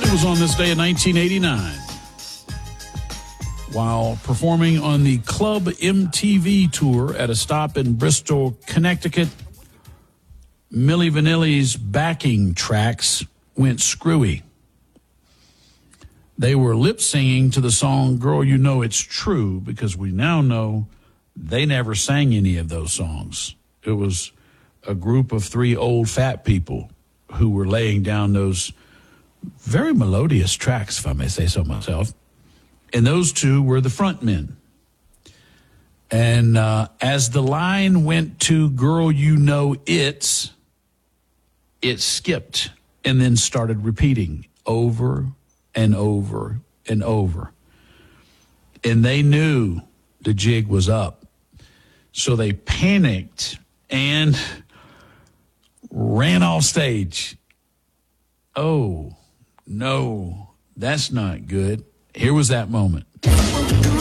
It was on this day in 1989. While performing on the Club MTV tour at a stop in Bristol, Connecticut, Milli Vanilli's backing tracks went screwy. They were lip-singing to the song Girl You Know It's True, because we now know they never sang any of those songs. It was a group of three old fat people who were laying down those very melodious tracks, if I may say so myself. And those two were the front men. And as the line went to Girl You Know It skipped and then started repeating over and over and over. And they knew the jig was up. So they panicked and ran off stage. Oh, no, that's not good. Here was that moment.